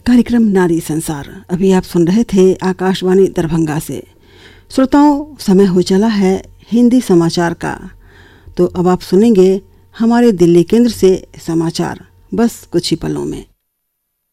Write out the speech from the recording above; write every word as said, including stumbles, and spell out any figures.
कार्यक्रम नारी संसार अभी आप सुन रहे थे आकाशवाणी दरभंगा से। श्रोताओं, समय हो चला है हिंदी समाचार का, तो अब आप सुनेंगे हमारे दिल्ली केंद्र से समाचार बस कुछ ही पलों में।